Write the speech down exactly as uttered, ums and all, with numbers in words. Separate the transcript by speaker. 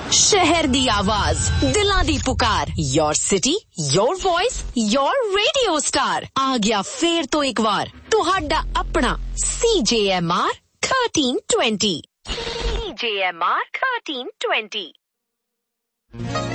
Speaker 1: शहर दी आवाज, दिलां दी पुकार, your city, your voice, your radio star. आ गया फेर तो एक बार तुहाडा अपना सी जे एम आर थर्टीन ट्वेंटी। सी जे एम आर थर्टीन ट्वेंटी।